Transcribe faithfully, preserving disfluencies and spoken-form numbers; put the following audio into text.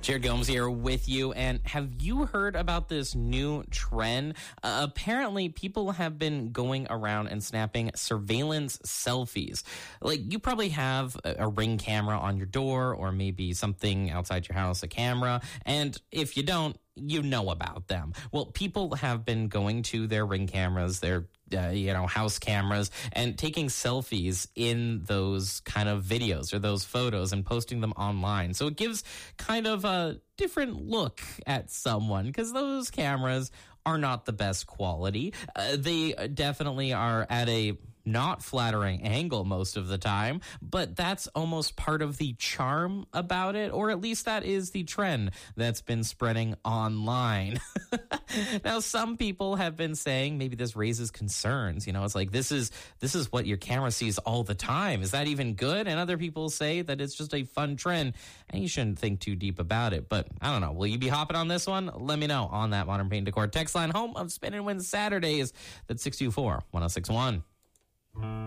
Jared Gomes here with you. And have you heard about this new trend? Uh, apparently, people have been going around and snapping surveillance selfies. Like, you probably have a, a Ring camera on your door, or maybe something outside your house, a camera. And if you don't, you know about them. Well, people have been going to their Ring cameras, their uh, you know, house cameras, and taking selfies in those kind of videos or those photos and posting them online. So it gives kind of a different look at someone, because those cameras are not the best quality. Uh, they definitely are at a not flattering angle most of the time, but that's almost part of the charm about it, or at least that is the trend that's been spreading online. Now, some people have been saying maybe this raises concerns. You know, it's like, this is this is what your camera sees all the time. Is that even good? And other people say that it's just a fun trend and you shouldn't think too deep about it. But I don't know. Will you be hopping on this one? Let me know on that Modern Paint Decor text line, home of Spin and Win Saturdays. That's six two four, one oh six one.